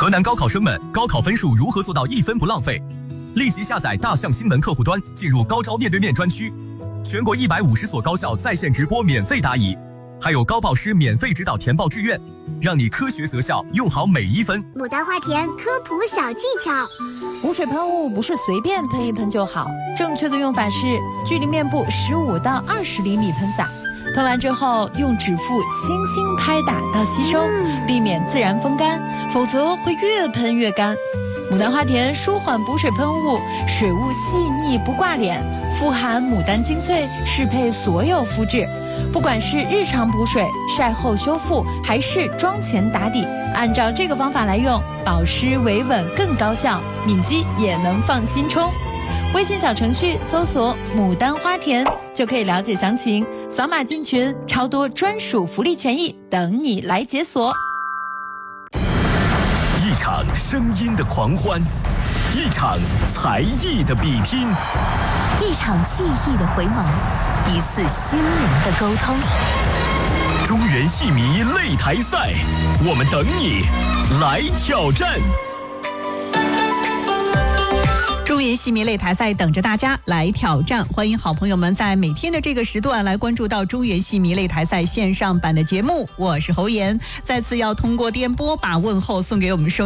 河南高考生们，高考分数如何做到1分不浪费？立即下载大象新闻客户端，进入高招面对面专区，全国150所高校在线直播免费答疑，还有高报师免费指导填报志愿，让你科学择校，用好每1分。 牡丹花田科普小技巧： 补水喷雾不是随便喷一喷就好，正确的用法是距离面部15到20厘米喷洒，喷完之后用指腹轻轻拍打到吸收，避免自然风干，否则会越喷越干。牡丹花田舒缓补水喷雾，水雾细腻不挂脸，富含牡丹精粹，适配所有肤质。不管是日常补水、晒后修复，还是妆前打底，按照这个方法来用，保湿维稳更高效，敏肌也能放心冲。微信小程序搜索牡丹花田就可以了解详情，扫码进群，超多专属福利权益等你来解锁。 一场声音的狂欢，一场才艺的比拼， 一场记忆的回眸，一次心灵的沟通。 中原戏迷擂台赛，我们等你来挑战。 中原戏迷擂台赛等着大家来挑战，欢迎好朋友们在每天的这个时段来关注到中原戏迷擂台赛线上版的节目，我是侯岩，再次要通过电波把问候送给我们收